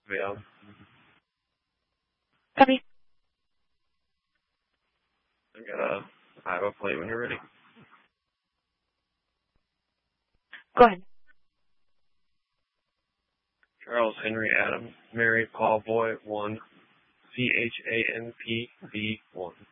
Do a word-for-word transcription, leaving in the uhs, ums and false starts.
Yeah. Copy. I got a Iowa plate when you're ready. Go ahead. Charles Henry Adam Mary Paul Boy one C H A N P B one.